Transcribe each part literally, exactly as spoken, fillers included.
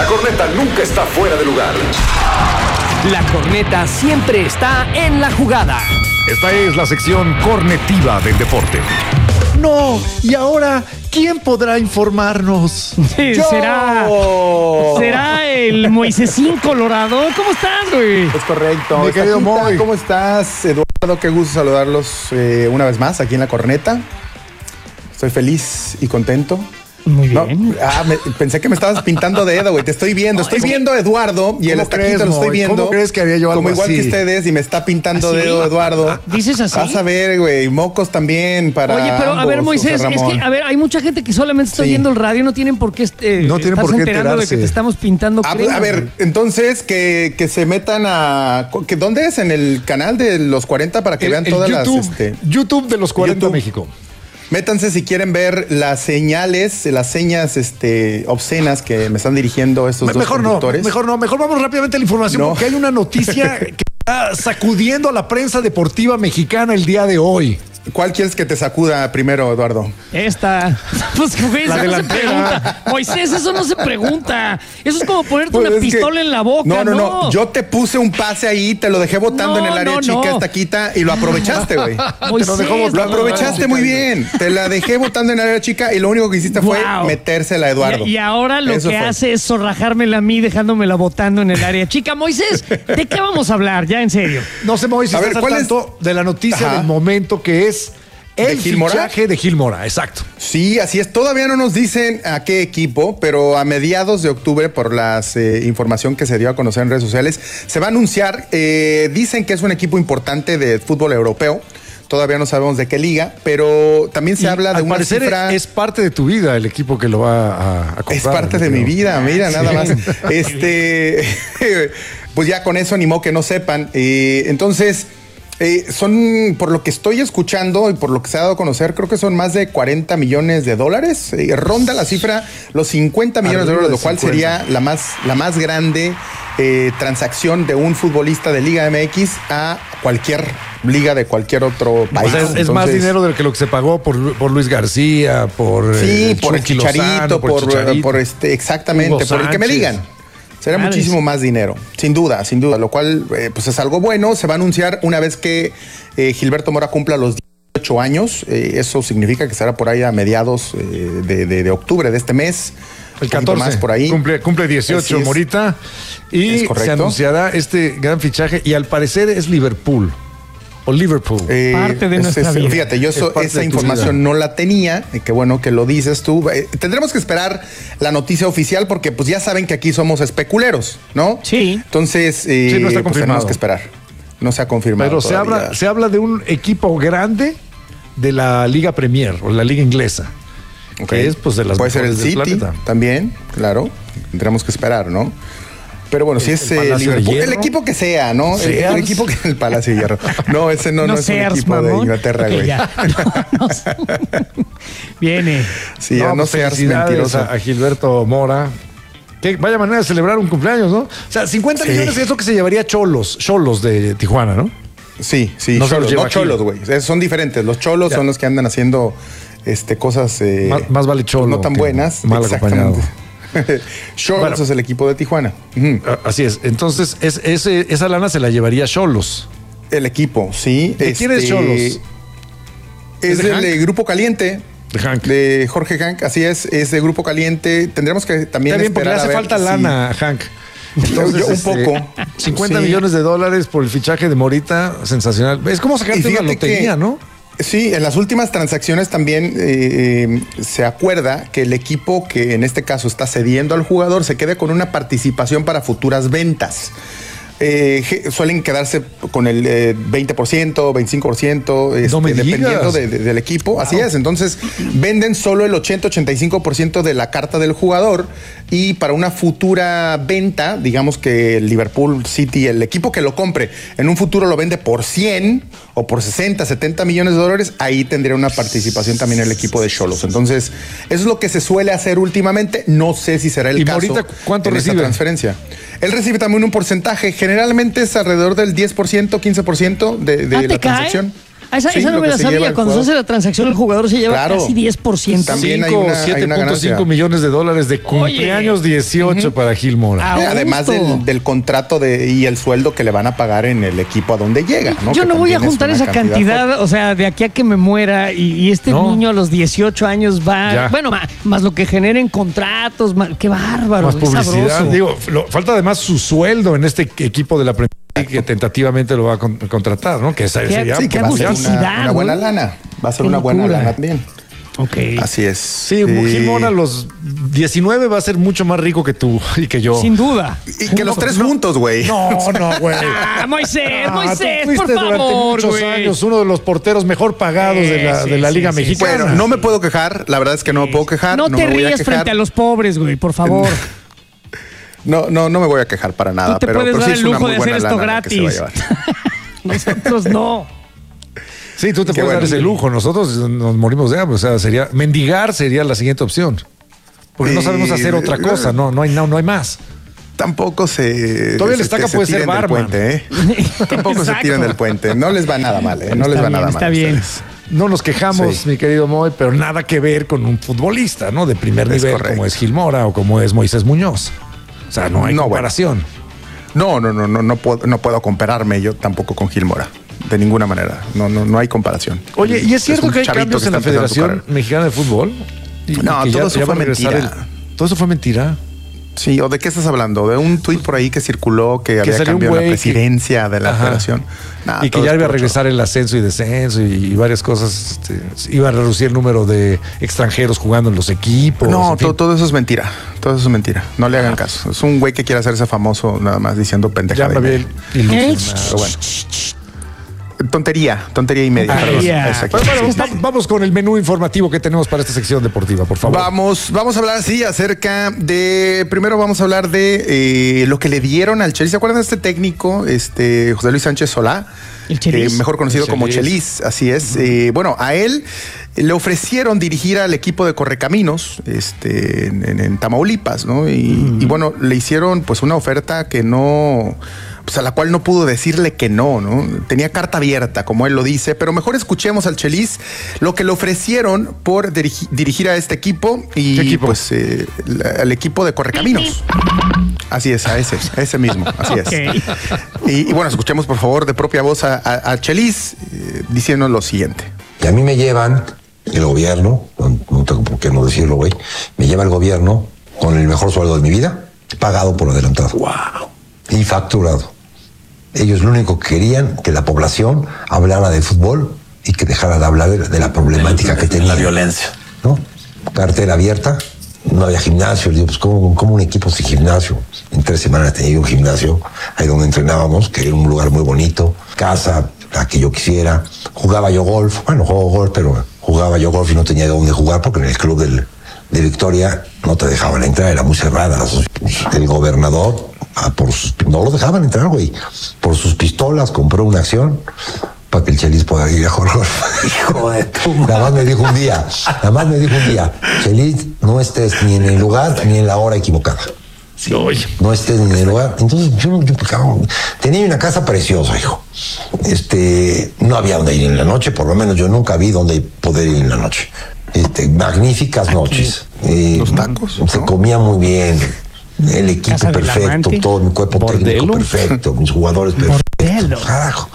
La corneta nunca está fuera de lugar. La corneta siempre está en la jugada. Esta es la sección cornetiva del deporte. No, y ahora, ¿quién podrá informarnos? Sí, ¡Yo! será, será el Moisésín Colorado. ¿Cómo estás, güey? Es correcto. Mi querido Estaquita, Moy. ¿cómo estás, Eduardo? Qué gusto saludarlos eh, una vez más aquí en La Corneta. Estoy feliz y contento. Muy No, bien. ah, me- pensé que me estabas pintando dedo, güey. Te estoy viendo. Estoy viendo a Eduardo y el ¿Cómo estaquito crees, lo estoy Moy? viendo. ¿Cómo crees que haría yo algo Como igual así? que ustedes y me está pintando ¿Ah, sí? dedo, Eduardo. ¿Dices así? Vas a ver, güey. Mocos también para Oye, pero a ver, ambos, Moisés, José es Ramón. que, a ver, hay mucha gente que solamente está Sí. oyendo el radio, no tienen por qué este, No tienen estarse por qué enterando de enterarse. que te estamos pintando A, crema, a ver, güey. entonces que, que se metan a... Que, ¿Dónde es? En el canal de los cuarenta para que El- vean el todas YouTube, las... Este, YouTube de los cuarenta YouTube. México. Métanse si quieren ver las señales, las señas este, obscenas que me están dirigiendo estos Me- dos Mejor no, conductores. mejor no, mejor vamos rápidamente a la información No. porque hay una noticia que está sacudiendo a la prensa deportiva mexicana el día de hoy. ¿Cuál quieres que te sacuda primero, Eduardo? Esta. Pues, güey, La eso no se delantera. pregunta. Moisés, eso no se pregunta. Eso es como ponerte Pues una es que- pistola en la boca. No, no, no, no. Yo te puse un pase ahí, te lo dejé botando No, en el área no, chica, no. esta quita, y lo aprovechaste, güey. Moisés, lo dejó Lo botando. aprovechaste muy bien. Te la dejé botando en el área chica y lo único que hiciste fue Wow. metérsela a Eduardo. Y, y ahora lo Eso que fue. hace es zorrajármela a mí, dejándomela botando en el área. Chica, Moisés, ¿de qué vamos a hablar? Ya, en serio. No sé, Moisés, A ver, estás ¿cuál al es? tanto de la noticia Ajá. del momento que es el ¿De Gil Mora? fichaje de Gil Mora, exacto. Sí, así es. Todavía no nos dicen a qué equipo, pero a mediados de octubre, por la información que se dio a conocer en redes sociales, se va a anunciar. Eh, dicen que es un equipo importante de fútbol europeo. Todavía no sabemos de qué liga, pero también se Y habla de al una parecer cifra. es parte de tu vida el equipo que lo va a, a comprar. Es parte de creo. mi vida, mira, nada más. Este, pues ya con eso animó que no sepan. Eh, entonces, eh, son, por lo que estoy escuchando y por lo que se ha dado a conocer, creo que son más de cuarenta millones de dólares. Eh, ronda la cifra los cincuenta millones de Arriba dólares, de lo cual cincuenta. sería la más, la más grande eh, transacción de un futbolista de Liga M X a cualquier liga de cualquier otro O país. sea, es, es más Entonces, dinero de lo que se pagó por, por Luis García, por Sí, eh, por el Chucky Chicharito, Lozano, por, Chicharito. por este, exactamente, Hugo por el que me Sánchez. digan. Será Madres. muchísimo más dinero, sin duda, sin duda, lo cual eh, pues es algo bueno. Se va a anunciar una vez que eh, Gilberto Mora cumpla los dieciocho años. Eh, eso significa que será por ahí a mediados eh, de, de- de octubre de este mes. El Un poquito catorce, más por ahí. Cumple, cumple dieciocho Así es. Morita y Es se correcto. anunciará este gran fichaje y al parecer es Liverpool o Liverpool. Eh, Parte de es- nuestra es- vida. Fíjate, yo Es eso- parte esa de tu información vida. no la tenía. Y qué bueno que lo dices tú. Eh, tendremos que esperar la noticia oficial porque pues ya saben que aquí somos especuleros, ¿no? Sí. Entonces, eh, Sí, no está pues, confirmado. tenemos que esperar. No se ha confirmado. Pero se todavía. habla, se habla de un equipo grande de la Liga Premier o la Liga Inglesa. Ok. Que es pues de las Puede ser el mejores del City planeta. también, claro. Tendremos que esperar, ¿no? Pero bueno, si El- es el eh, Palacio de Liverpool, el Hierro. equipo que sea, ¿no? El, Sears. el equipo que el Palacio de Hierro. No, ese no, no, es un seas, equipo de mamón. Inglaterra, Ok, güey. ya. No, no. Viene. Sí, no, pues, seas felicidades mentiroso. A, a Gilberto Mora. Que vaya manera de celebrar un cumpleaños, ¿no? O sea, cincuenta Sí. millones es lo que se llevaría Cholos, Cholos de Tijuana, ¿no? Sí, sí, No se los cholos, lleva no aquí. cholos, güey. Es- Son diferentes. Los cholos Ya. son los que andan haciendo este, cosas eh, Más- más vale cholo no tan que buenas. mal acompañado. Cholos Bueno. es el equipo de Tijuana. Ujú. Ah, Así es. Entonces, es, ese- esa lana se la llevaría Cholos. El equipo, sí. ¿De quién es Xolos? Es, ¿Es de del Hank? eh, Grupo Caliente. De Hank. De Jorge Hank, así es. Es de Grupo Caliente. Tendremos que también Está bien, porque le esperar a hace ver falta si- lana a Hank. Yo- yo un este, poco. cincuenta Sí. millones de dólares por el fichaje de Morita, sensacional. Es como Y sacarte una fíjate lotería, que- ¿no? Sí, en las últimas transacciones también eh, eh, se acuerda que el equipo que en este caso está cediendo al jugador se quede con una participación para futuras ventas. Eh, je- suelen quedarse con el eh, veinte por ciento, veinticinco por ciento, este, No me dependiendo digas. de- de- del equipo. Así es. Entonces, venden solo el ochenta ochenta y cinco por ciento de la carta del jugador y para una futura venta, digamos que el Liverpool City, el equipo que lo compre, en un futuro lo vende por cien o por sesenta, setenta millones de dólares, ahí tendría una participación también el equipo de Xolos. Entonces, eso es lo que se suele hacer últimamente. No sé si será el ¿Y caso Morita cuánto en esta recibe? transferencia. Él recibe también un porcentaje. Generalmente es alrededor del diez por ciento, quince por ciento de, de Ah, la ¿te cae? transacción. Ah, esa, Sí, esa no lo me que la se lleva sabía. el Cuando se jugador. hace la transacción, el jugador se lleva Claro. casi diez por ciento. También hay una- hay siete una punto cinco ganancia. millones de dólares de cumpleaños dieciocho para Gil Mora. Ah, Eh, Además gusto. del, del contrato de, y el sueldo que le van a pagar en el equipo a donde llega, ¿no? Yo Que no voy a también es juntar una esa cantidad, o sea, de aquí a que me muera y, y este No. niño a los dieciocho años va, Ya. bueno, ma- más, lo que generen contratos, ma- qué bárbaro, Más es publicidad. sabroso. Digo, lo- falta además su sueldo en este equipo de la Premier League que tentativamente lo va a con- contratar, ¿no? Que esa- Qué- sería Sí, que Qué va a ser agusticidad, una, una buena güey. lana. Va a ser Qué una buena locura. lana también. Ok. Así es. Sí, Eh, Gil Mora a los diecinueve va a ser mucho más rico que tú y que yo. Sin duda. Y que los tres juntos, güey. No, no, güey. Ah, Moisés, Ah, tú Moisés, fuiste por durante favor, muchos güey. años uno de los porteros mejor pagados de la, Sí, de la sí, Liga sí, Mexicana. Bueno, no me puedo quejar. La verdad es que no me puedo quejar. No, No, te me voy a rías quejar. frente a los pobres, güey, por favor. No, no, no me voy a quejar para nada. Tú te pero, puedes pero dar sí el es una lujo muy de buena hacer esto lana la que se va a gratis. llevar. Nosotros no. Sí, tú te Qué puedes bueno. dar ese lujo. Nosotros nos morimos de hambre. O sea, sería mendigar sería la siguiente opción. Porque no Eh, sabemos hacer otra cosa. No, no hay, no, no hay más. Tampoco se. Todavía el se- Estaca se puede ser tiren del barman. puente, ¿eh? Tampoco se Exacto. tiran del puente. No les va nada mal, ¿eh? No les Está va bien, nada mal. está a bien. ustedes. No nos quejamos, Sí. mi querido Moy, pero nada que ver con un futbolista, ¿no? De primer Es nivel, correcto. como es Gil Mora o como es Moisés Muñoz. O sea, no hay No, bueno. comparación. No, no, no, no, no puedo, no puedo compararme yo tampoco con Gil Mora. De ninguna manera. No, no, no hay comparación. Oye, ¿y es cierto un que hay chavito cambios que en la está empezando su Federación carrera. Mexicana de Fútbol? Y- No, y que todo eso va fue a regresar mentira. ¿Todo eso fue mentira? Sí, ¿o de qué estás hablando? ¿De un tuit por ahí que circuló que, había salió un cambiado la güey que- presidencia de la Ajá. federación? Nah, y que todo ya es iba a puro regresar el ascenso y descenso y, y varias cosas. Este, iba a reducir el número de extranjeros jugando en los equipos. No, en fin. todo, todo eso es mentira. Todo eso es mentira. No le hagan caso. Es un güey que quiere hacerse famoso nada más diciendo Ya pendejada. me y había media. ilusionado. Pero bueno. Tontería, tontería y media. perdón. Tontería. Exacto. Bueno, bueno, Sí. va- vamos con el menú informativo que tenemos para esta sección deportiva, por favor. Vamos, vamos a hablar, sí, acerca de. Primero vamos a hablar de eh, lo que le dieron al Chelis. ¿Se acuerdan de este técnico, este José Luis Sánchez Solá? El Chelis. Eh, mejor conocido El como Chelis. Chelis, así es. Eh, bueno, a él le ofrecieron dirigir al equipo de Correcaminos, este, en, en- en Tamaulipas, ¿no? Y, y bueno, le hicieron pues una oferta que no. Pues a la cual no pudo decirle que no, ¿no? Tenía carta abierta, como él lo dice, pero mejor escuchemos al Chelis lo que le ofrecieron por dirigi- dirigir a este equipo y ¿Qué equipo? pues eh, la- al equipo de Correcaminos. Así es, a ese, a ese mismo, así es. Ok. Y, y bueno, escuchemos por favor de propia voz a, a, a Chelis eh, diciendo lo siguiente. Y a mí me llevan el gobierno, no, no tengo por qué no decirlo, güey, me lleva el gobierno con el mejor sueldo de mi vida, pagado por adelantado. Wow. Y facturado. Ellos lo único que querían, que la población hablara de fútbol y que dejara de hablar de la problemática que tenía. La violencia. ¿No? Cartera abierta, no había gimnasio. Digo, pues, ¿cómo, cómo un equipo sin gimnasio? En tres semanas tenía un gimnasio, ahí donde entrenábamos, que era un lugar muy bonito, casa, la que yo quisiera. Jugaba yo golf, bueno, juego golf, pero jugaba yo golf y no tenía dónde jugar porque en el club del, de Victoria no te dejaban entrar, era muy cerrada. El gobernador, ah, por sus, no lo dejaban entrar, güey. Por sus pistolas compró una acción para que el Chelis pueda ir a jugar golf. Hijo de tu madre. Nada más me dijo un día, nada más me dijo un día, Chelis, no estés ni en el lugar ni en la hora equivocada. Sí, oye. No estés ni en el lugar. Entonces yo, yo cabrón, tenía una casa preciosa, hijo. Este, no había donde ir en la noche, por lo menos yo nunca vi donde poder ir en la noche. Este, magníficas noches. Eh, Los tacos, Se ¿no? comía muy bien. El equipo Casa del perfecto, amante. todo mi cuerpo Bordelo. técnico perfecto, mis jugadores perfectos. Bordelo. Carajo.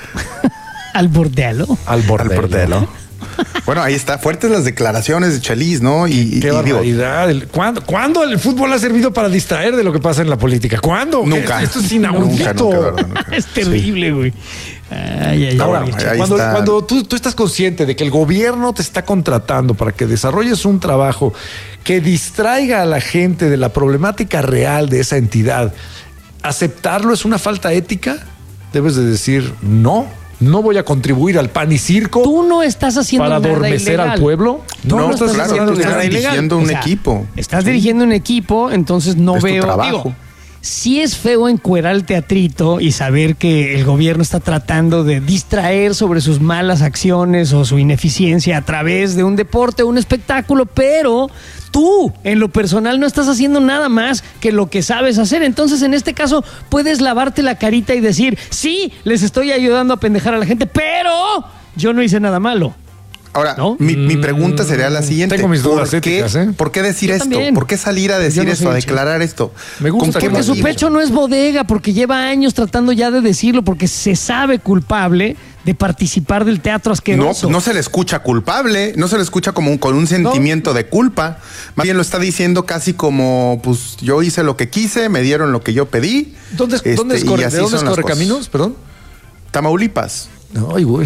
Al bordelo. Al bordelo. Al bordelo. Bueno, ahí está, fuertes las declaraciones de Chelis, ¿no? Y, y- Qué y digo, barbaridad. El- ¿Cuándo, ¿Cuándo el fútbol ha servido para distraer de lo que pasa en la política? ¿Cuándo? Nunca. Esto es inaudito. Nunca, nunca, Eduardo, nunca. Es terrible, güey. Ay, ay, ay. Ahora, ay. ahí Cuando, está. cuando tú, tú estás consciente de que el gobierno te está contratando para que desarrolles un trabajo que distraiga a la gente de la problemática real de esa entidad, ¿aceptarlo es una falta ética? Debes de decir, no, no voy a contribuir al pan y circo Tú no estás haciendo para nada adormecer ilegal. al pueblo. No, no claro, estás tú haciendo estás nada ilegal. dirigiendo un equipo. Estás dirigiendo un equipo, entonces no Es tu veo. trabajo. Digo, sí es feo encuerar el teatrito y saber que el gobierno está tratando de distraer sobre sus malas acciones o su ineficiencia a través de un deporte o un espectáculo, pero tú, en lo personal, no estás haciendo nada más que lo que sabes hacer. Entonces, en este caso, puedes lavarte la carita y decir, sí, les estoy ayudando a pendejar a la gente, pero yo no hice nada malo. Ahora, ¿no? mi, mi pregunta sería la siguiente. Tengo mis dudas ¿Por qué, éticas, ¿eh? ¿Por qué decir Yo esto? también. ¿Por qué salir a decir no esto, sé, a declarar esto? Me gusta ¿Con qué que Porque su motivo? pecho no es bodega, porque lleva años tratando ya de decirlo, porque se sabe culpable de participar del teatro No, asqueroso. no se le escucha culpable, no se le escucha como un- con un sentimiento de culpa. Más bien lo está diciendo casi como, pues yo hice lo que quise, me dieron lo que yo pedí. ¿Dónde es, este, ¿dónde es y corre, así ¿de dónde es son las Correcaminos? cosas. Perdón. Tamaulipas. Ay, güey.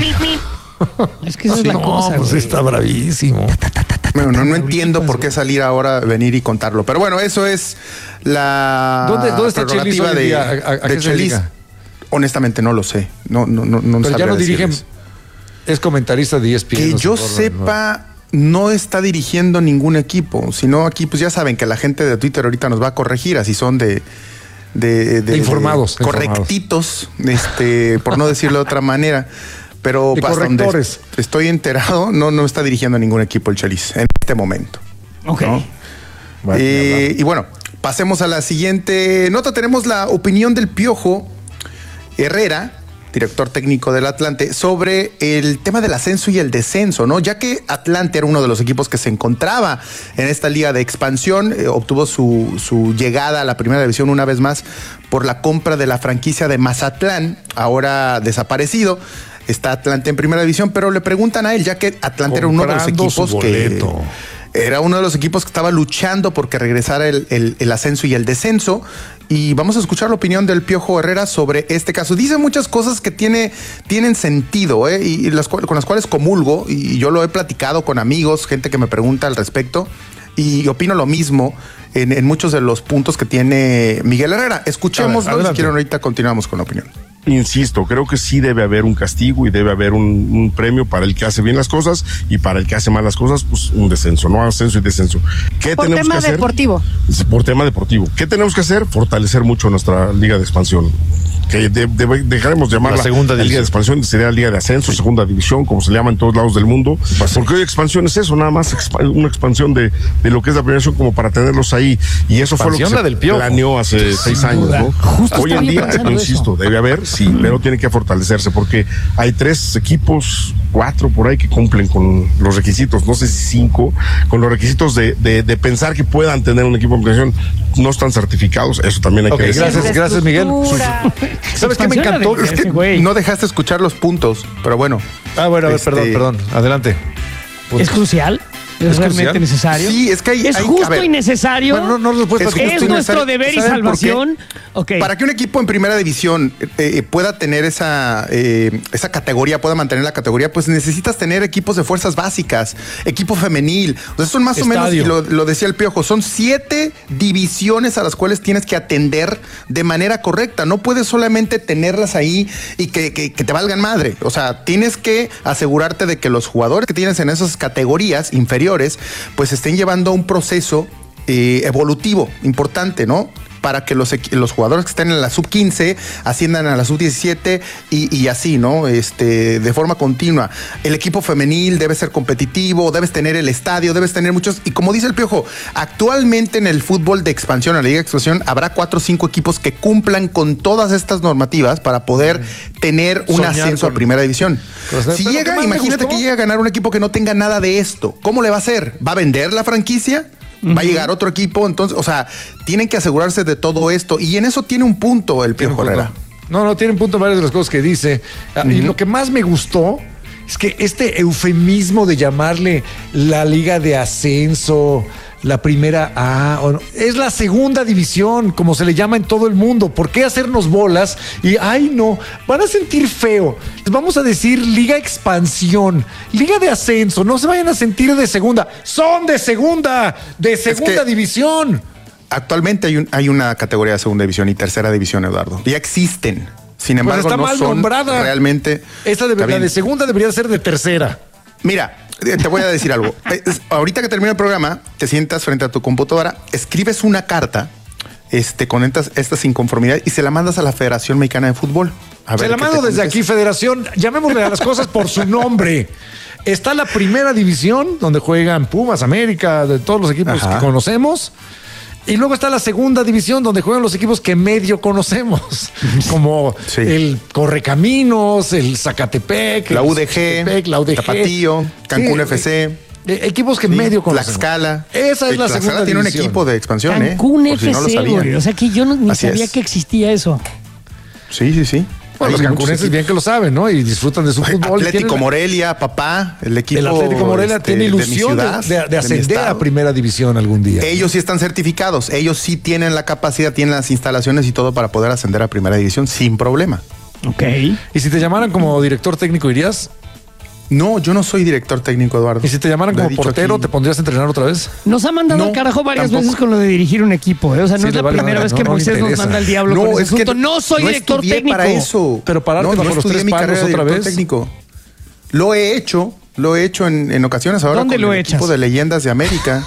Es que esa es la no, cosa, pues güey. está bravísimo. Bueno, no, no Tamaulipas, entiendo por qué güey. salir ahora, venir y contarlo. Pero bueno, eso es la ¿Dónde- dónde está Chelis prerrogativa hoy en de, día? ¿A- a- a de qué se Chelis. dedica? Honestamente no lo sé. No, no, no, no Pero ya sabría no dirige, decirles. es comentarista de E S P N. Que no yo sé, por- sepa, no está dirigiendo ningún equipo. Sino aquí, pues ya saben que la gente de Twitter ahorita nos va a corregir, así son de. De, De informados, de correctitos, este, por no decirlo de otra manera. Pero De hasta donde correctores. estoy enterado, no, no está dirigiendo ningún equipo el Chelis en este momento. Ok. ¿no? Bueno, Eh, y bueno, pasemos a la siguiente nota. Tenemos la opinión del Piojo Herrera, director técnico del Atlante, sobre el tema del ascenso y el descenso, ¿no? Ya que Atlante era uno de los equipos que se encontraba en esta liga de expansión, eh, obtuvo su, su llegada a la primera división una vez más por la compra de la franquicia de Mazatlán, ahora desaparecido. Está Atlante en primera división, pero le preguntan a él, ya que Atlante era uno de los Comprando su equipos que... boleto. Era uno de los equipos que estaba luchando porque regresara el, el- el ascenso y el descenso. Y vamos a escuchar la opinión del Piojo Herrera sobre este caso. Dice muchas cosas que tiene, tienen sentido, ¿eh? y, y las, cual- con las cuales comulgo. Y yo lo he platicado con amigos, gente que me pregunta al respecto. Y opino lo mismo en, en muchos de los puntos que tiene Miguel Herrera. Escuchémoslo y si adelante. quieren ahorita continuamos con la opinión. Insisto, creo que sí debe haber un castigo y debe haber un, un premio para el que hace bien las cosas y para el que hace mal las cosas, pues un descenso, no ascenso y descenso. ¿Qué Por tenemos tema que hacer? deportivo. Por tema deportivo. ¿Qué tenemos que hacer? Fortalecer mucho nuestra liga de expansión. Que de- de- dejaremos llamarla La segunda liga de división. expansión, sería la liga de ascenso, segunda división, como se llama en todos lados del mundo. Porque hoy expansión es eso, nada más expa- una expansión de, de lo que es la primera división como para tenerlos ahí. Y eso fue lo que Expansión se la del Piojo. planeó hace seis años, duda. ¿no? Justo Hoy en estaba día, pensando insisto, eso. debe haber, sí, pero tiene que fortalecerse porque hay tres equipos, cuatro por ahí que cumplen con los requisitos, no sé si cinco, con los requisitos de, de, de pensar que puedan tener un equipo de expansión, no están certificados, eso también hay Ok, que decir. gracias, gracias, Miguel. Infraestructura. ¿Sabes qué me Expansión encantó? de- Es que- ese güey. No dejaste escuchar los puntos, pero bueno. Ah, bueno, a ver, Este- perdón, perdón. Adelante. ¿Es crucial? ¿Es, ¿Es realmente crucial? necesario? Sí, es que hay- ¿Es hay- justo a ver. y necesario? Bueno, no, no lo puedes Es platicar. ¿Es justo y nuestro necesario. deber y ¿Saben por qué? salvación? Ok. Para que un equipo en primera división eh, eh, pueda tener esa, eh, esa categoría, pueda mantener la categoría, pues necesitas tener equipos de fuerzas básicas, equipo femenil. O sea, son más o menos, Estadio. y lo, lo decía el Piojo, son siete divisiones a las cuales tienes que atender de manera correcta. No puedes solamente tenerlas ahí y que, que- que te valgan madre. O sea, tienes que asegurarte de que los jugadores que tienes en esas categorías inferiores, pues estén llevando un proceso eh, evolutivo importante, ¿no? Para que los, equi- los jugadores que estén en la sub quince asciendan a la sub diecisiete y, y así, ¿no? Este, de forma continua. El equipo femenil debe ser competitivo, debes tener el estadio, debes tener muchos. Y como dice el Piojo, actualmente en el fútbol de expansión, en la liga de expansión, habrá cuatro o cinco equipos que cumplan con todas estas normativas para poder tener un Soñar ascenso con- a primera división. Pero, Si ¿pero qué llega, más me imagínate gustó? que llega a ganar un equipo que no tenga nada de esto. ¿Cómo le va a hacer? ¿Va a vender la franquicia? ¿Va a llegar otro equipo? Entonces, o sea, tienen que asegurarse de todo esto. Y en eso tiene un punto el Tiene Piojo un punto. Herrera. No, no, tiene un punto en varias de las cosas que dice. Ah, Y lo que más me gustó es que este eufemismo de llamarle la liga de ascenso, la primera A, o no, es la segunda división, como se le llama en todo el mundo. ¿Por qué hacernos bolas? Y, ay, no, van a sentir feo. Les vamos a decir liga expansión, liga de ascenso. No se vayan a sentir de segunda. Son de segunda, de segunda que- división. Actualmente hay, un- hay una categoría de segunda división y tercera división, Eduardo. Ya existen. Sin Pues embargo, está no mal son nombrada. realmente. Esta de, Está la bien. de segunda debería ser de tercera. Mira, eh, te voy a decir algo. Eh, es- Ahorita que termine el programa, te sientas frente a tu computadora, escribes una carta este, con estas, estas inconformidades y se la mandas a la Federación Mexicana de Fútbol. A Se ver la qué mando te desde contesta. aquí, Federación. Llamémosle a las cosas por su nombre. Está la primera división, donde juegan Pumas, América, de todos los equipos Ajá. que conocemos. Y luego está la segunda división, donde juegan los equipos que medio conocemos, como Sí. el Correcaminos, el Zacatepec, La el U D G, Zacatepec, la U D G, Tapatío, Cancún Sí, F C. eh, equipos que Sí, medio conocemos. Tlaxcala. Esa es la Tlaxcala segunda tiene un división. equipo de expansión, Cancún ¿eh? Por si F C, no lo sabían. güey. O sea que yo no, ni Así sabía es. que existía eso. Sí, sí, sí. Bueno, los Hay cancunenses muchos bien que lo saben, ¿no? Y disfrutan de su equipos. fútbol. y Atlético tienen- Morelia, papá, el equipo. El Atlético Morelia este, tiene de mi ilusión de, ciudad, de- de mi ascender estado. a primera división algún día. Ellos sí están certificados, ellos sí tienen la capacidad, tienen las instalaciones y todo para poder ascender a primera división sin problema. Ok. Y si te llamaran como director técnico, ¿irías? No, yo no soy director técnico, Eduardo. Y si te llamaran Lo he como dicho portero, aquí. ¿te pondrías a entrenar otra vez? Nos ha mandado No, al carajo varias tampoco. veces con lo de dirigir un equipo. ¿eh? O sea, no Sí, es le la vale primera madre, vez no, que no le Moisés nos interesa. manda al diablo con ese asunto. No soy no director estudié técnico. para eso. Pero pararte no, bajo no los estudié tres mi palos carrera de otra director vez. técnico. Lo he hecho, lo he hecho en, en ocasiones ahora ¿Dónde con lo el echas? equipo de Leyendas de América.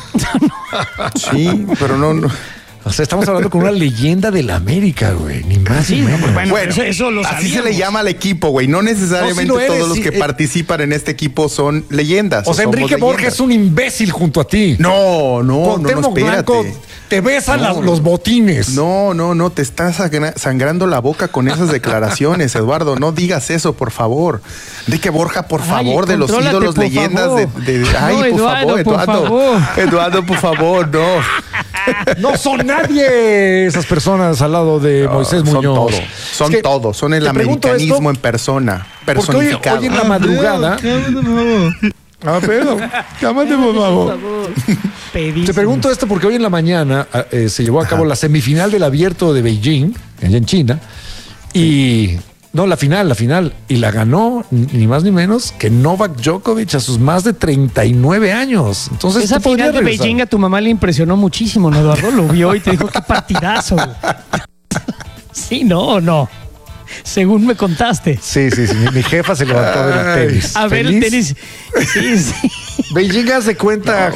Sí, pero no, no. O sea, estamos hablando con una leyenda de la América, güey. Ni más Sí, ni no, menos. pues bueno, Bueno, eso, eso lo así se sabíamos. le llama al equipo, güey. No necesariamente No, sí lo eres, todos los sí, que eh. participan en este equipo son leyendas. O sea, somos Enrique Borges leyendas. es un imbécil junto a ti. No, no, no, no, Cuauhtémoc espérate. Blanco te besan No, las- no. los botines. No, no, no, te estás sagra- sangrando la boca con esas declaraciones, Eduardo. No digas eso, por favor. Enrique Borja, por Ay, favor, de los contrólate, ídolos por leyendas favor. de, de- Ay, No, por Eduardo, favor, por Eduardo. favor. Eduardo, por favor, no. No son nadie esas personas al lado de Moisés son Muñoz. todo, son Es que todo, son el te pregunto americanismo esto en persona, porque hoy, personificado. hoy en la madrugada. Ah, pero, cámate, por favor. Pedísimo. Te pregunto esto porque hoy en la mañana eh, se llevó a cabo la semifinal del Abierto de Beijing, allá en China, y no, la final, la final, y la ganó ni más ni menos que Novak Djokovic a sus más de treinta y nueve años. Entonces, Esa ¿tú podrías final de regresar? Beijing a tu mamá le impresionó muchísimo, ¿no, Eduardo? Lo vio y te dijo, qué partidazo. güey". Sí, no, o no. Según me contaste. Sí, sí, sí. Mi, mi jefa se levantó a ver el Ay. tenis. A ver el ¿Feliz? tenis. Sí, sí. Beijing hace cuenta.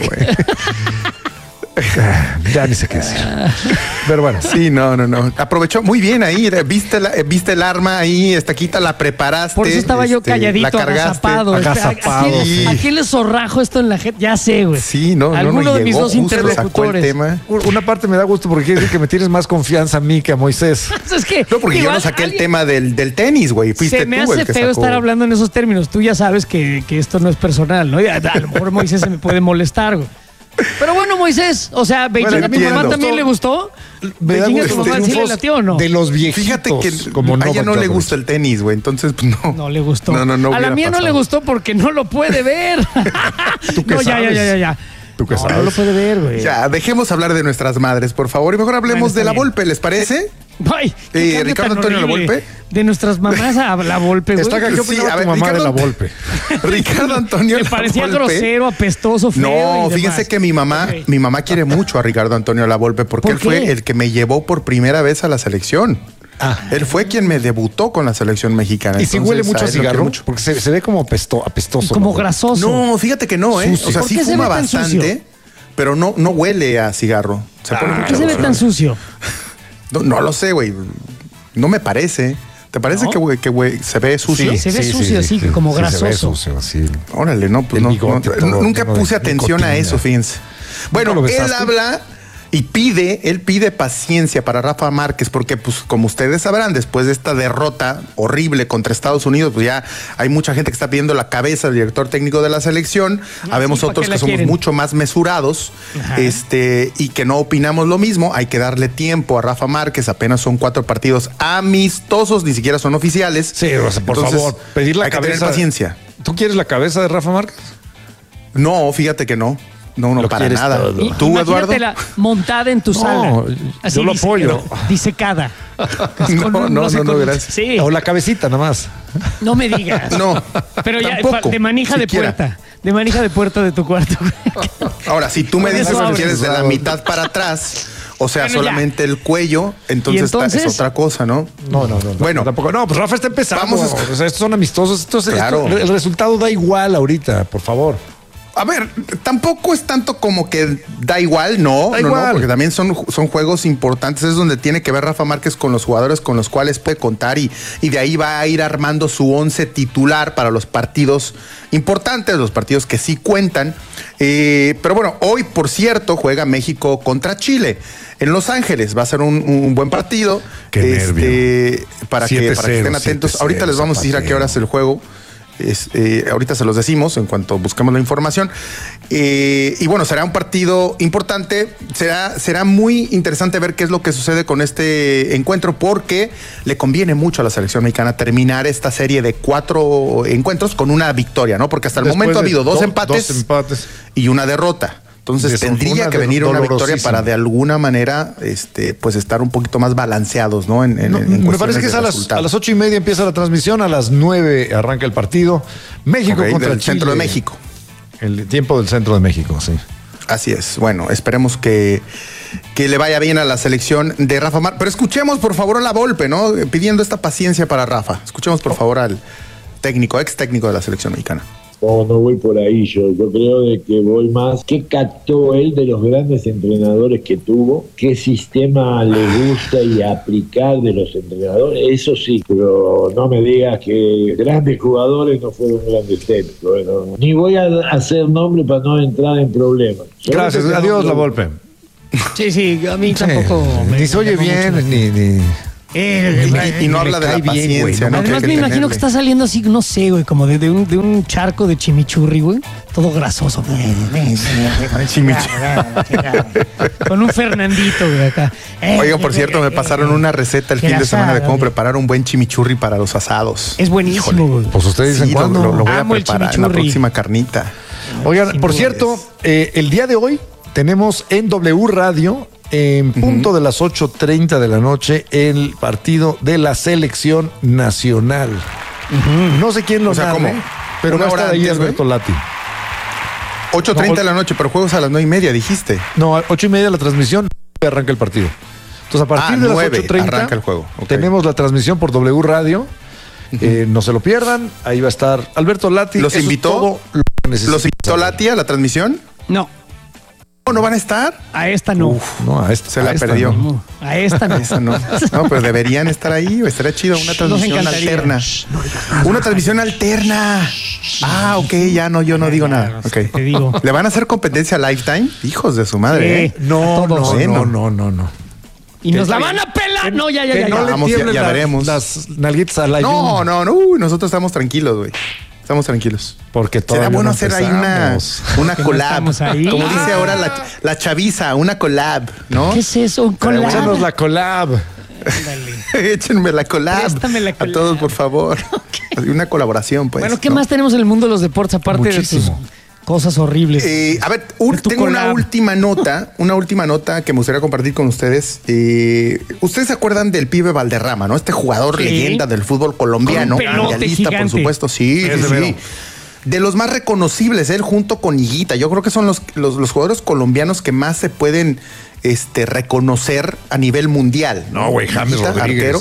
Ya ni sé qué decir. Pero bueno. Sí, no, no, no. Aprovechó muy bien ahí. Viste, la, viste el arma ahí, estaquita, la preparaste. Por eso estaba yo este, calladito, la cargaste. agazapado. agazapado, ¿A quién, sí. a quién le zorrajo esto en la gente? Ya sé, güey. Sí, no, no, Alguno no de mis llegó, dos justo sacó el interlocutores. tema. Una parte me da gusto porque quiere decir que me tienes más confianza a mí que a Moisés. Es que, No, porque yo igual no saqué el alguien- tema del, del tenis, güey. Fuiste Se me tú hace el que feo sacó. estar hablando en esos términos. Tú ya sabes que, que esto no es personal, ¿no? Y a, a lo mejor Moisés se me puede molestar, güey. Pero bueno, Moisés, o sea, ¿Beijing Bueno, a tu mamá entiendo. también le gustó? Me da ¿Beijing a gusto tu mamá sí le triunfos latió o no? de los viejitos. Fíjate que como a ella Novak no le Djokovic. gusta el tenis, güey. Entonces, pues no. No le gustó. No, no, no a la hubiera mía no pasado. le gustó porque no lo puede ver. ¿Tú qué no, ya, ya, sabes? ya, ya, ya. ¿Tú qué no, sabes? no lo puede ver, güey. Ya, dejemos hablar de nuestras madres, por favor. Y mejor hablemos Bueno, está de la bien. Volpe, ¿les parece? Ay, qué Eh, cambio Ricardo tan Antonio horrible. Lavolpe. De nuestras mamás a la Volpe, güey. Está acá, ¿qué Sí, opinaba a tu ver, mamá Ricardo- de la Volpe? Ricardo Antonio Que parecía Lavolpe. grosero, apestoso, feo. No, y fíjense demás. que mi mamá, Ok. mi mamá quiere mucho a Ricardo Antonio Lavolpe porque ¿Por él fue qué? el que me llevó por primera vez a la selección. Ah. Él fue quien me debutó con la selección mexicana. ¿Y si Entonces, huele mucho a él lo quiero cigarro? mucho. Porque se, se ve como apesto, apestoso. Como ¿no? grasoso. No, fíjate que no, ¿eh? Sucio. O sea, ¿Por sí qué se fuma ve tan bastante, sucio? pero no, no huele a cigarro. Se pone ¿Por mucho qué se ve grosero. tan sucio? No, no lo sé, güey. No me parece. ¿Te parece ¿No? que, güey, que güey, se ve sucio? Se ve sucio así, como sí, se ve grasoso. sucio, así. Órale, no, pues El no, bigote no, todo nunca lleno de puse atención a nicotina. eso, fíjense. Bueno, lo él besaste? habla y pide, él pide paciencia para Rafa Márquez, porque pues como ustedes sabrán, después de esta derrota horrible contra Estados Unidos, pues ya hay mucha gente que está pidiendo la cabeza del director técnico de la selección. Ah, Habemos sí, ¿pa' otros qué la que somos quieren? mucho más mesurados, Ajá. este, y que no opinamos lo mismo. Hay que darle tiempo a Rafa Márquez. Apenas son cuatro partidos amistosos, ni siquiera son oficiales. Sí, o sea, por Entonces, favor, pedir la hay que cabeza. tener paciencia. ¿Tú quieres la cabeza de Rafa Márquez? No, fíjate que no. No, no, Lo para quieres nada. todo. Y- ¿Tú, Eduardo? imagínatela montada en tu No, sala. yo lo dise- apoyo. Disecada. No, Con un- no, sé, no, no, con- gracias. Sí, O la cabecita, nada más. no me digas. No, Pero ya, tampoco, de manija siquiera. de puerta. De manija de puerta de tu cuarto. Ahora, si tú me Con dices eso que abres. quieres de la mitad para atrás, o sea, Bueno, ya. solamente el cuello, entonces, ¿Y está- entonces? es otra cosa, ¿no? No, no, no. Bueno. tampoco. No, pues Rafa está empezando. Vamos a- O sea, estos son amistosos. Entonces, Claro. esto- el resultado da igual ahorita, por favor. A ver, tampoco es tanto como que da igual, no, Da no, igual. no, porque también son, son juegos importantes, es donde tiene que ver Rafa Márquez con los jugadores con los cuales puede contar y, y de ahí va a ir armando su once titular para los partidos importantes, los partidos que sí cuentan. Eh, pero bueno, hoy, por cierto, juega México contra Chile en Los Ángeles. Va a ser un, un buen partido. Qué este, para, que, para que estén atentos. Ahorita les vamos a decir a qué hora es el juego. Es, eh, ahorita se los decimos en cuanto busquemos la información. Eh, y bueno, será un partido importante. Será, será muy interesante ver qué es lo que sucede con este encuentro, porque le conviene mucho a la selección mexicana terminar esta serie de cuatro encuentros con una victoria, ¿no? Porque hasta el Después momento ha de habido dos, do- empates, dos empates y una derrota. Entonces tendría Desafortunada, que venir una victoria dolorosísima. para de alguna manera este, pues estar un poquito más balanceados, ¿no? En, en, No, en me cuestiones parece que es de a las, resultados. a las ocho y media empieza la transmisión, a las nueve arranca el partido. México Ok, contra del Chile. centro de México. El tiempo del centro de México, sí. Así es. Bueno, esperemos que, que le vaya bien a la selección de Rafa Márquez. Pero escuchemos por favor a la Volpe, ¿no? Pidiendo esta paciencia para Rafa. Escuchemos por favor al técnico, ex técnico de la selección mexicana. No, no voy por ahí yo. Yo creo de que voy más. ¿Qué captó él de los grandes entrenadores que tuvo? ¿Qué sistema le gusta y aplicar de los entrenadores? Eso sí, pero no me digas que grandes jugadores no fueron grandes técnicos. Bueno, ni voy a hacer nombre para no entrar en problemas. Solo Gracias, que adiós no- la Volpe. Sí, sí, a mí tampoco. Sí, me- ni se oye me llamó bien, mucho la- ni, ni- Eh, Y, y no me habla de cae la bien, güey, paciencia, no ¿no? Además Que me hay que imagino que tenerle. está saliendo así, no sé, güey, como de, de un, de un charco de chimichurri, güey. Todo grasoso. Con un Fernandito, güey, acá. Eh, Oigan, por eh, cierto, eh, me eh, pasaron eh, una receta el que fin de la semana de asada, cómo güey. preparar un buen chimichurri para los asados. Es buenísimo, güey. Pues ustedes dicen Sí, lo, cuándo. lo- lo voy Amo a el preparar en la chimichurri. próxima carnita. Oigan, Sin por duda. cierto, eh, el día de hoy tenemos en W Radio, en punto de las ocho treinta de la noche, el partido de la selección nacional. No sé quién lo O sea, narre, ¿cómo? pero ¿Una va a hora estar ahí antes, güey? Alberto Lati. ocho treinta de la noche, pero juegos a las nueve y media, dijiste. No, a ocho y media la transmisión, arranca el partido. Entonces, a partir Ah, de las nueve, ocho treinta arranca el juego. Ok. tenemos la transmisión por W Radio. Eh, no se lo pierdan, ahí va a estar Alberto Lati. ¿Los Eso es invitó? todo lo que necesitan ¿Los invitó saber. Lati a la transmisión? No, ¿O no van a estar? a esta no. No, a esta, Se a la esta perdió. no. No, a esta no. Esa no. No, pero deberían estar ahí. Estaría chido una transmisión encantaría. alterna. Una transmisión alterna. Ah, ok, ya no, yo no digo nada. Ok. Te digo. ¿Le van a hacer competencia a Lifetime? Hijos de su madre, ¿eh? Sí. No, A no, todos. no, no, no, no. Y nos la está van a pelar. No, ya, ya, Que ya. no ya. le Vamos, ya- tiemblen ya las- veremos. las nalguitas a la No, Jun, no, no. Uy, nosotros estamos tranquilos, güey. Estamos tranquilos. porque todavía Será bueno no hacer ahí una, empezamos. una Que no collab. estamos ahí. Como dice ahora la, la chaviza, una collab, ¿no? ¿Qué es eso? Un collab. Échanos la collab. Ándale. Échenme la collab. Préstame la A collab. todos, por favor. Una colaboración, pues. Bueno, ¿qué ¿no? más tenemos en el mundo de los deportes aparte Muchísimo. de tus cosas horribles? Eh, a ver, ul- De tu tengo una collab. última nota, una última nota que me gustaría compartir con ustedes. Eh, ustedes se acuerdan del pibe Valderrama, ¿no? Este jugador Sí. leyenda del fútbol colombiano, Con un pelote mundialista, por gigante. supuesto, sí, Es sí, de sí. veras. De los más reconocibles, él junto con Higuita. Yo creo que son los, los, los jugadores colombianos que más se pueden este, reconocer a nivel mundial. No, güey, James Higuita, Rodríguez.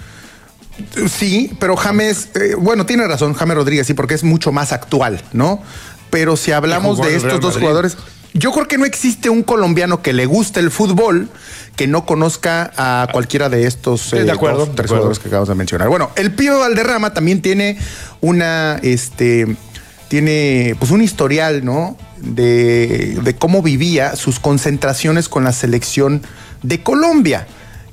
arquero. Sí, pero James, eh, bueno, tiene razón James Rodríguez, sí, porque es mucho más actual, ¿no? Pero si hablamos jugó en de el Real estos dos Madrid. jugadores, yo creo que no existe un colombiano que le guste el fútbol que no conozca a cualquiera de estos Sí, de acuerdo, dos, de tres acuerdo. jugadores que acabamos de mencionar. Bueno, el Pío Valderrama también tiene una, este, tiene pues un historial, ¿no? De, de cómo vivía sus concentraciones con la selección de Colombia.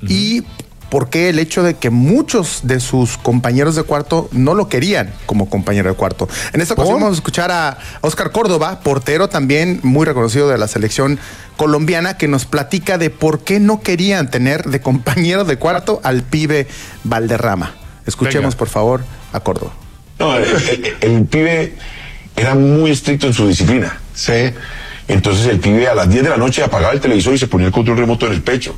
Y por qué el hecho de que muchos de sus compañeros de cuarto no lo querían como compañero de cuarto. En esta ocasión ¿Por? vamos a escuchar a Oscar Córdoba, portero también muy reconocido de la selección colombiana, que nos platica de por qué no querían tener de compañero de cuarto al pibe Valderrama. Escuchemos, Venga. por favor, a Córdoba. No, el, el- el pibe era muy estricto en su disciplina. Sí. Entonces el pibe a las diez de la noche apagaba el televisor y se ponía el control remoto en el pecho.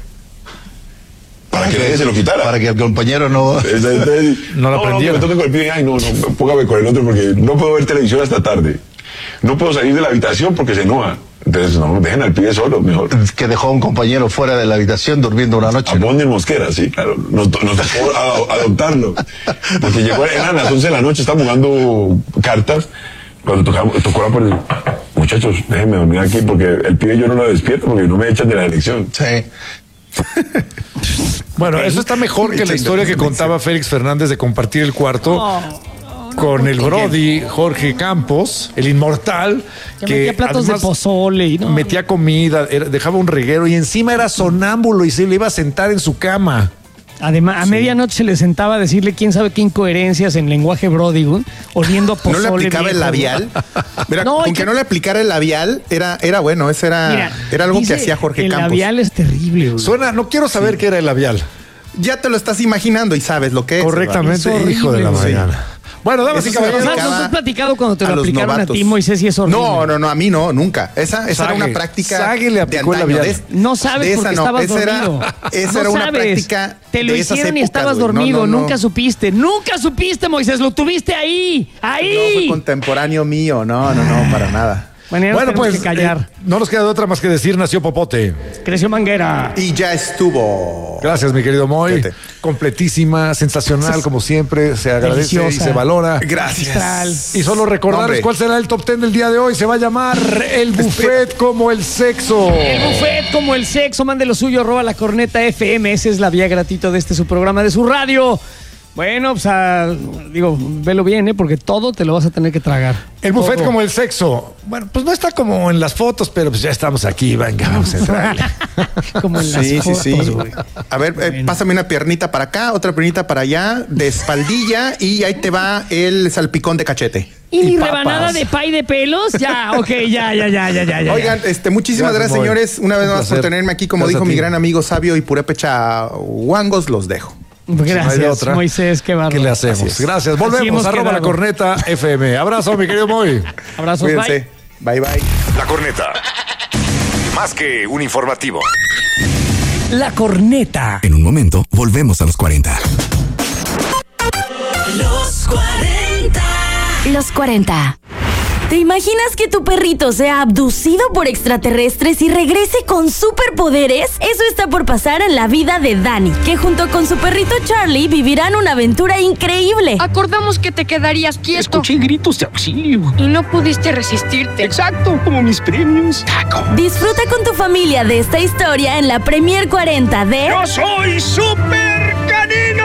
Para que nadie se lo quitara. Para que el compañero no. Entonces, No lo no, aprendiera. me toca con el pibe, ay, no, no, póngame con el otro porque no puedo ver televisión hasta tarde. No puedo salir de la habitación porque se enoja. Entonces, no, dejen al pibe solo, mejor. Que dejó a un compañero fuera de la habitación durmiendo una noche. A Bonnie Mosquera, sí, claro. Nos, nos tocó a- adoptarlo. Porque llegó, eran las once de la noche, estábamos jugando cartas. Cuando tocamos, tocó la puerta, muchachos. muchachos, déjenme dormir aquí porque el pibe yo no lo despierto porque no me echan de la elección. Sí. Bueno, eso está mejor que la historia que contaba Félix Fernández de compartir el cuarto Oh, con el Brody Jorge Campos, el inmortal, que metía platos de pozole y no. metía comida, era- dejaba un reguero y encima era sonámbulo y se le iba a sentar en su cama. Además, a medianoche se le sentaba a decirle quién sabe qué incoherencias en lenguaje Brody, güey, oliendo a pozole. ¿No le aplicaba el viejo, labial? Mira, No, con y que que- no le aplicara el labial, era, era bueno, eso era, Mira, era algo que dice, hacía Jorge el Campos. labial es terrible, güey. Suena, no quiero saber qué era el labial. Ya te lo estás imaginando y sabes lo que es. Correctamente, Es horrible, hijo de la sí. mañana. Bueno, damas Eso y se lo caballeros. Además, aplicaba nos has platicado cuando te a lo los aplicaron novatos. a ti, Moisés, y es horrible. No, no, no, a mí no, nunca. Esa, esa era Sague. una práctica. Sague le de aplicó el antaño. labial. De- No sabes de porque esa no, estabas esa era- dormido. esa No era una sabes. práctica. Te lo de esas hicieron y épocas, estabas güey. No, dormido. no, no. Nunca supiste. Nunca supiste, Moisés. Lo tuviste ahí. No Ahí. fue contemporáneo mío, no, no, no, para nada. Bueno, ya nos Bueno, tenemos pues que callar. eh, no nos queda de otra más que decir nació Popote. Creció Manguera. Y ya estuvo. Gracias, mi querido Moy. Fíjate. Completísima, sensacional, como siempre. Se agradece y Deliciosa. se valora. Magistral. Y solo recordarles Hombre. cuál será el top ten del día de hoy. Se va a llamar El Buffet como el sexo. El buffet como el sexo, mande lo suyo, arroba la corneta F M. Esa es la vía gratuita de este su programa, de su radio. Bueno, pues ah, digo, velo bien, ¿eh? Porque todo te lo vas a tener que tragar. El buffet Todo. como el sexo. Bueno, pues no está como en las fotos, pero pues ya estamos aquí. Venga, vamos a entrarle. Como en las Sí, sí, fotos, sí. güey. A ver, eh, Bueno. pásame una piernita para acá, otra piernita para allá, de espaldilla, y ahí te va el salpicón de cachete. ¿Y mi Y papas. rebanada de pay de pelos? Ya, ok, ya, ya, ya, ya, ya. ya. Oigan, este, muchísimas Gracias, gracias, Moy. señores, una vez Un más por placer. tenerme aquí. Como Gracias dijo a mi ti. gran amigo sabio y purépecha Wangos, los dejo. No hay de Gracias, otra. Moisés, qué bárbaro. ¿Qué le hacemos? Así es. Gracias. Así Volvemos. hemos Arroba la quedado. corneta F M. Abrazo, mi querido Moy. Abrazos, Cuídense. bye. Bye, bye. La corneta. Más que un informativo. La corneta. En un momento, volvemos a los cuarenta. Los cuarenta. Los cuarenta. ¿Te imaginas que tu perrito sea abducido por extraterrestres y regrese con superpoderes? Eso está por pasar en la vida de Dani, que junto con su perrito Charlie vivirán una aventura increíble. Acordamos que te quedarías quieto. Escuché gritos de auxilio. Y no pudiste resistirte. Exacto, como mis premios. Taco. Disfruta con tu familia de esta historia en la Premier cuarenta de ¡Yo soy Super Canino!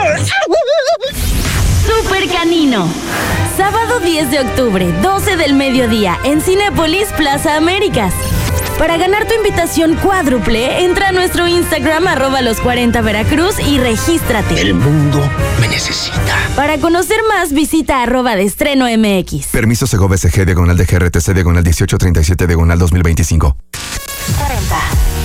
Super Canino. Sábado diez de octubre, doce del mediodía, en Cinépolis Plaza Américas. Para ganar tu invitación cuádruple, entra a nuestro Instagram, arroba los cuarenta Veracruz, y regístrate. El mundo me necesita. Para conocer más, visita arroba de estreno M X. Permiso Segobe S G diagonal de G R T C diagonal dieciocho treinta y siete diagonal dos mil veinticinco. cuarenta.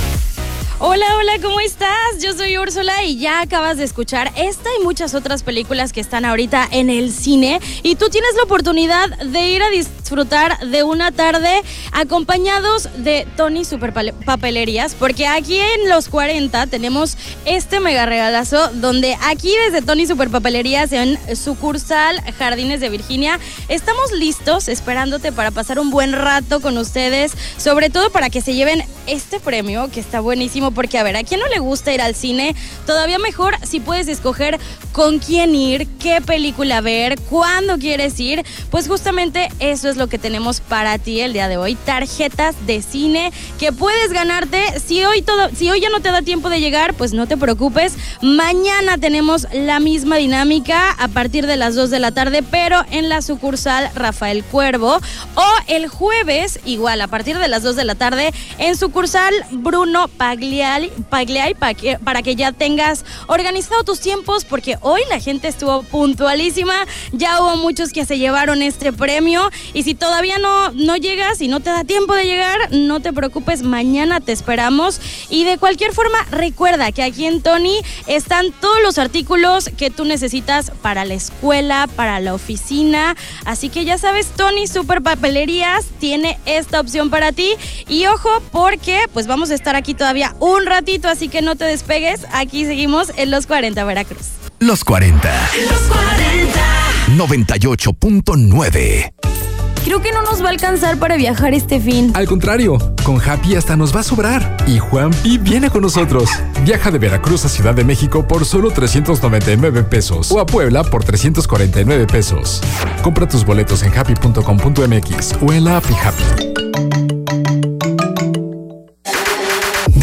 Hola, hola, ¿cómo estás? Yo soy Úrsula y ya acabas de escuchar esta y muchas otras películas que están ahorita en el cine y tú tienes la oportunidad de ir a disfrutar de una tarde acompañados de Tony Super Papelerías, porque aquí en los cuarenta tenemos este mega regalazo donde aquí desde Tony Super Papelerías en sucursal Jardines de Virginia estamos listos esperándote para pasar un buen rato con ustedes, sobre todo para que se lleven este premio que está buenísimo. Porque, a ver, ¿a quién no le gusta ir al cine? Todavía mejor si puedes escoger con quién ir, qué película ver, cuándo quieres ir. Pues justamente eso es lo que tenemos para ti el día de hoy. Tarjetas de cine que puedes ganarte. Si hoy, todo, si hoy ya no te da tiempo de llegar, pues no te preocupes. Mañana tenemos la misma dinámica a partir de las dos de la tarde, pero en la sucursal Rafael Cuervo. O el jueves, igual, a partir de las dos de la tarde, en sucursal Bruno Pagliari. Pagliai, para que, para que ya tengas organizado tus tiempos, porque hoy la gente estuvo puntualísima, ya hubo muchos que se llevaron este premio y si todavía no, no llegas y no te da tiempo de llegar, no te preocupes, mañana te esperamos. Y de cualquier forma, recuerda que aquí en Tony están todos los artículos que tú necesitas para la escuela, para la oficina, así que ya sabes, Tony Super Papelerías tiene esta opción para ti y ojo, porque pues vamos a estar aquí todavía un ratito, así que no te despegues. Aquí seguimos en Los cuarenta Veracruz. Los cuarenta. Los cuarenta. noventa y ocho punto nueve. Creo que no nos va a alcanzar para viajar este fin. Al contrario, con Happy hasta nos va a sobrar. Y Juanpi viene con nosotros. Viaja de Veracruz a Ciudad de México por solo trescientos noventa y nueve pesos o a Puebla por trescientos cuarenta y nueve pesos. Compra tus boletos en happy punto com punto m x o en la app Happy.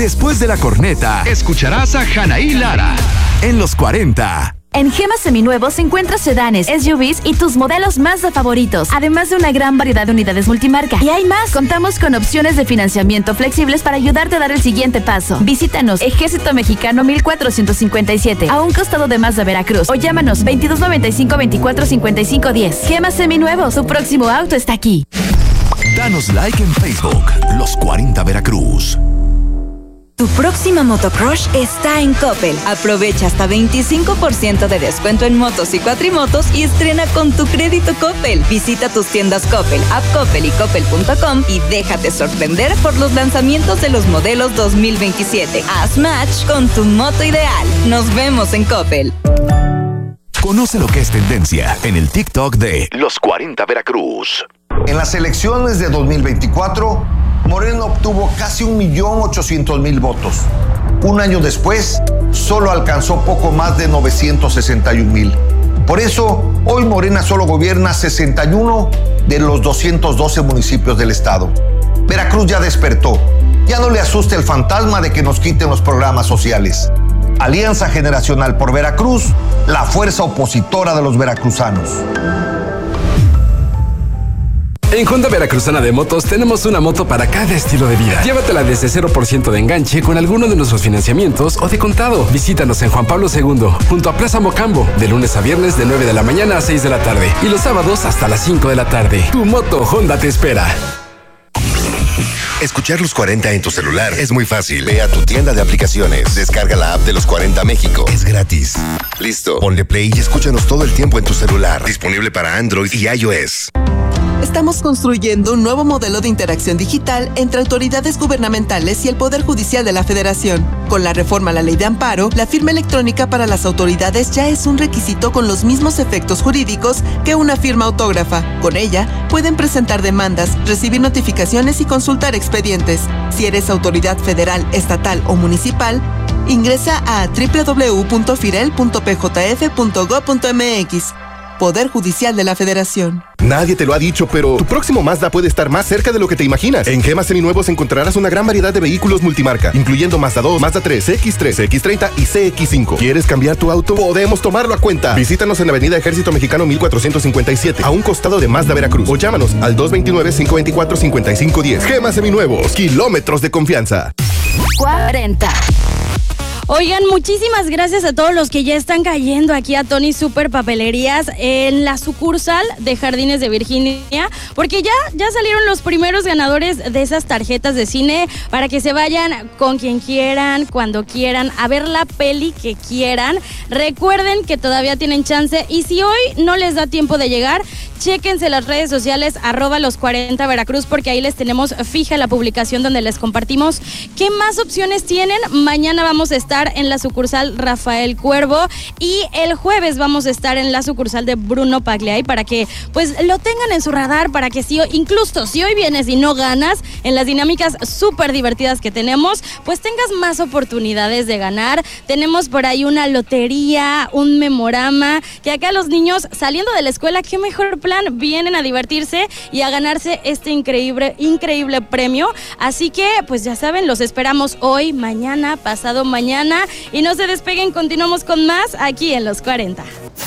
Después de la corneta, escucharás a Anaí Lara en los cuarenta. En Gema Seminuevos encuentras sedanes, S U Vs y tus modelos Mazda favoritos, además de una gran variedad de unidades multimarca. Y hay más, contamos con opciones de financiamiento flexibles para ayudarte a dar el siguiente paso. Visítanos, Ejército Mexicano mil cuatrocientos cincuenta y siete, a un costado de Mazda Veracruz, o llámanos veintidós noventa y cinco veinticuatro cincuenta y cinco diez. Gema Seminuevos, tu próximo auto está aquí. Danos like en Facebook, Los cuarenta Veracruz. Tu próxima motocrush está en Coppel. Aprovecha hasta veinticinco por ciento de descuento en motos y cuatrimotos y estrena con tu crédito Coppel. Visita tus tiendas Coppel, App Coppel y Coppel punto com y déjate sorprender por los lanzamientos de los modelos dos mil veintisiete. Haz match con tu moto ideal. Nos vemos en Coppel. Conoce lo que es tendencia en el TikTok de Los cuarenta Veracruz. En las elecciones de dos mil veinticuatro, Morena obtuvo casi un millón ochocientos mil votos. Un año después, solo alcanzó poco más de novecientos sesenta y un mil. Por eso, hoy Morena solo gobierna sesenta y uno de los doscientos doce municipios del estado. Veracruz ya despertó. Ya no le asusta el fantasma de que nos quiten los programas sociales. Alianza Generacional por Veracruz, la fuerza opositora de los veracruzanos. En Honda Veracruzana de Motos tenemos una moto para cada estilo de vida. Llévatela desde cero por ciento de enganche con alguno de nuestros financiamientos o de contado. Visítanos en Juan Pablo segundo, junto a Plaza Mocambo, de lunes a viernes de nueve de la mañana a seis de la tarde y los sábados hasta las cinco de la tarde. Tu moto Honda te espera. Escuchar Los cuarenta en tu celular es muy fácil. Ve a tu tienda de aplicaciones, descarga la app de Los cuarenta México. Es gratis. Listo, ponle play y escúchanos todo el tiempo en tu celular. Disponible para Android y iOS. Estamos construyendo un nuevo modelo de interacción digital entre autoridades gubernamentales y el Poder Judicial de la Federación. Con la reforma a la Ley de Amparo, la firma electrónica para las autoridades ya es un requisito con los mismos efectos jurídicos que una firma autógrafa. Con ella, pueden presentar demandas, recibir notificaciones y consultar expedientes. Si eres autoridad federal, estatal o municipal, ingresa a doble u doble u doble u punto firel punto p j f punto gob punto m x. Poder Judicial de la Federación. Nadie te lo ha dicho, pero tu próximo Mazda puede estar más cerca de lo que te imaginas. En Gema Seminuevos encontrarás una gran variedad de vehículos multimarca, incluyendo Mazda dos, Mazda tres, C X tres, C X treinta y C X cinco. ¿Quieres cambiar tu auto? Podemos tomarlo a cuenta. Visítanos en la avenida Ejército Mexicano mil cuatrocientos cincuenta y siete, a un costado de Mazda Veracruz. O llámanos al dos dos nueve, cinco dos cuatro, cinco cinco uno cero. Gema Seminuevos, kilómetros de confianza. cuarenta. Oigan, muchísimas gracias a todos los que ya están cayendo aquí a Tony Super Papelerías en la sucursal de Jardines de Virginia, porque ya, ya salieron los primeros ganadores de esas tarjetas de cine para que se vayan con quien quieran, cuando quieran, a ver la peli que quieran. Recuerden que todavía tienen chance y si hoy no les da tiempo de llegar, chéquense las redes sociales arroba los cuarenta Veracruz, porque ahí les tenemos fija la publicación donde les compartimos qué más opciones tienen. Mañana vamos a estar en la sucursal Rafael Cuervo y el jueves vamos a estar en la sucursal de Bruno Pagliai para que pues lo tengan en su radar, para que si incluso si hoy vienes y no ganas en las dinámicas súper divertidas que tenemos, pues tengas más oportunidades de ganar. Tenemos por ahí una lotería, un memorama, que acá los niños saliendo de la escuela, qué mejor plan, vienen a divertirse y a ganarse este increíble, increíble premio. Así que pues ya saben, los esperamos hoy, mañana, pasado mañana. Y no se despeguen, continuamos con más aquí en Los cuarenta.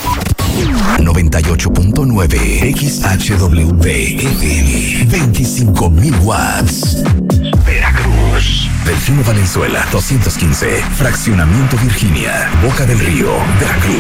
noventa y ocho punto nueve X H W F M, veinticinco mil watts. Veracruz. Delfino Valenzuela, doscientos quince. Fraccionamiento Virginia, Boca del Río, Veracruz.